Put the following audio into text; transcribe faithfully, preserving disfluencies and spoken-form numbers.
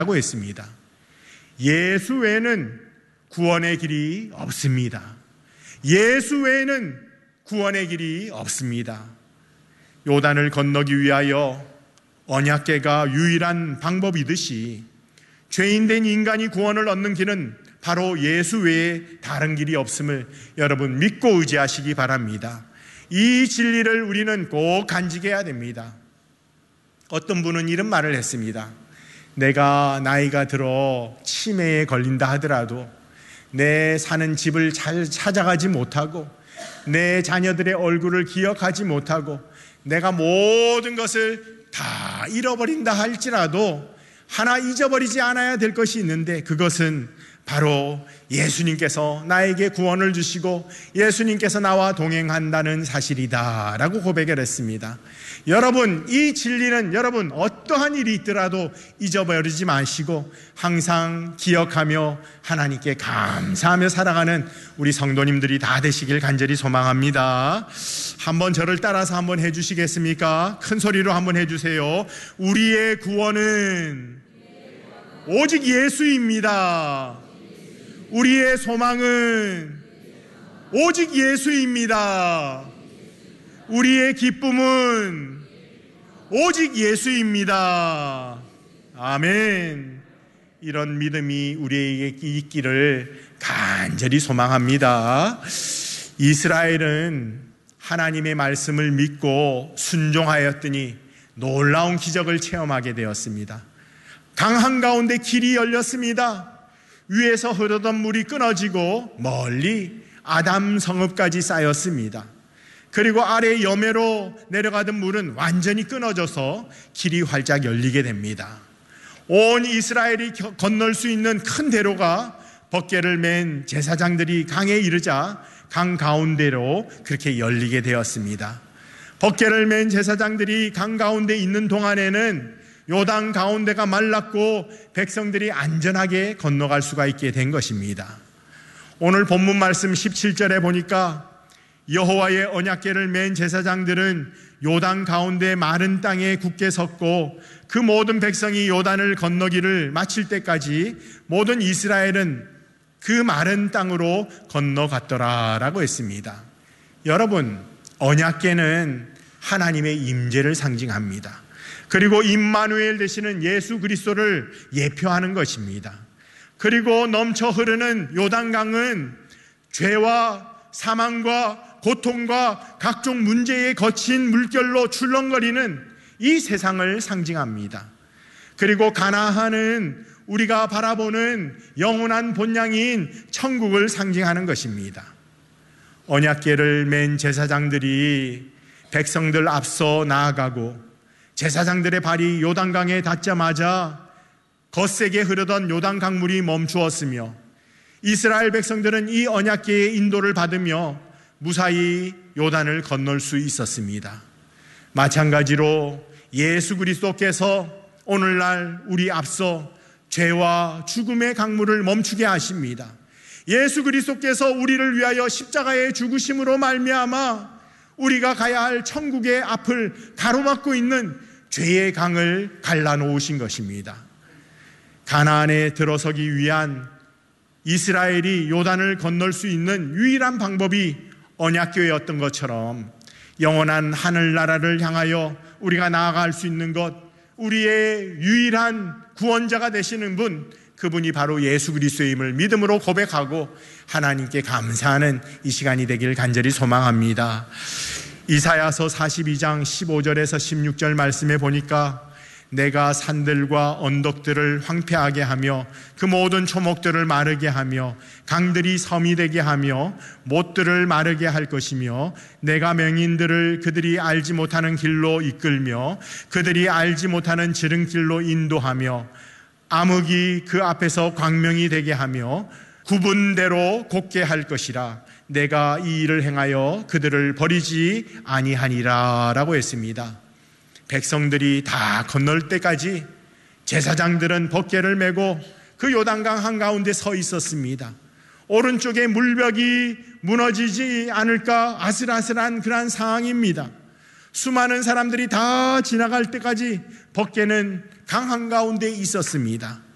라고 했습니다. 예수 외에는 구원의 길이 없습니다. 예수 외에는 구원의 길이 없습니다. 요단을 건너기 위하여 언약궤가 유일한 방법이듯이 죄인된 인간이 구원을 얻는 길은 바로 예수 외에 다른 길이 없음을 여러분 믿고 의지하시기 바랍니다. 이 진리를 우리는 꼭 간직해야 됩니다. 어떤 분은 이런 말을 했습니다. 내가 나이가 들어 치매에 걸린다 하더라도 내 사는 집을 잘 찾아가지 못하고 내 자녀들의 얼굴을 기억하지 못하고 내가 모든 것을 다 잃어버린다 할지라도 하나 잊어버리지 않아야 될 것이 있는데 그것은 바로 예수님께서 나에게 구원을 주시고 예수님께서 나와 동행한다는 사실이다 라고 고백을 했습니다. 여러분, 이 진리는 여러분 어떠한 일이 있더라도 잊어버리지 마시고 항상 기억하며 하나님께 감사하며 살아가는 우리 성도님들이 다 되시길 간절히 소망합니다. 한번 저를 따라서 한번 해주시겠습니까? 큰 소리로 한번 해주세요. 우리의 구원은 오직 예수입니다. 우리의 소망은 오직 예수입니다. 우리의 기쁨은 오직 예수입니다. 아멘. 이런 믿음이 우리에게 있기를 간절히 소망합니다. 이스라엘은 하나님의 말씀을 믿고 순종하였더니 놀라운 기적을 체험하게 되었습니다. 강 한가운데 길이 열렸습니다. 위에서 흐르던 물이 끊어지고 멀리 아담 성읍까지 쌓였습니다. 그리고 아래 여매로 내려가던 물은 완전히 끊어져서 길이 활짝 열리게 됩니다. 온 이스라엘이 건널 수 있는 큰 대로가 벗개를 맨 제사장들이 강에 이르자 강 가운데로 그렇게 열리게 되었습니다. 벗개를 맨 제사장들이 강 가운데 있는 동안에는 요단 가운데가 말랐고 백성들이 안전하게 건너갈 수가 있게 된 것입니다. 오늘 본문 말씀 십칠 절에 보니까 여호와의 언약궤를 맨 제사장들은 요단 가운데 마른 땅에 굳게 섰고 그 모든 백성이 요단을 건너기를 마칠 때까지 모든 이스라엘은 그 마른 땅으로 건너갔더라라고 했습니다. 여러분, 언약궤는 하나님의 임재를 상징합니다. 그리고 임마누엘 되시는 예수 그리스도를 예표하는 것입니다. 그리고 넘쳐 흐르는 요단강은 죄와 사망과 고통과 각종 문제에 거친 물결로 출렁거리는 이 세상을 상징합니다. 그리고 가나안은 우리가 바라보는 영원한 본향인 천국을 상징하는 것입니다. 언약궤를 맨 제사장들이 백성들 앞서 나아가고 제사장들의 발이 요단강에 닿자마자 거세게 흐르던 요단 강물이 멈추었으며 이스라엘 백성들은 이 언약궤의 인도를 받으며 무사히 요단을 건널 수 있었습니다. 마찬가지로 예수 그리스도께서 오늘날 우리 앞서 죄와 죽음의 강물을 멈추게 하십니다. 예수 그리스도께서 우리를 위하여 십자가의 죽으심으로 말미암아 우리가 가야 할 천국의 앞을 가로막고 있는 죄의 강을 갈라놓으신 것입니다. 가나안에 들어서기 위한 이스라엘이 요단을 건널 수 있는 유일한 방법이 언약궤였던 것처럼 영원한 하늘나라를 향하여 우리가 나아갈 수 있는 것, 우리의 유일한 구원자가 되시는 분, 그분이 바로 예수 그리스도임을 믿음으로 고백하고 하나님께 감사하는 이 시간이 되길 간절히 소망합니다. 이사야서 사십이 장 십오 절에서 십육 절 말씀에 보니까 내가 산들과 언덕들을 황폐하게 하며 그 모든 초목들을 마르게 하며 강들이 섬이 되게 하며 못들을 마르게 할 것이며 내가 맹인들을 그들이 알지 못하는 길로 이끌며 그들이 알지 못하는 지름길로 인도하며 암흑이 그 앞에서 광명이 되게 하며 구분대로 곱게 할 것이라. 내가 이 일을 행하여 그들을 버리지 아니하니라 라고 했습니다. 백성들이 다 건널 때까지 제사장들은 벗개를 메고 그 요단강 한가운데 서 있었습니다. 오른쪽에 물벽이 무너지지 않을까 아슬아슬한 그런 상황입니다. 수많은 사람들이 다 지나갈 때까지 벗개는 강 한가운데 있었습니다.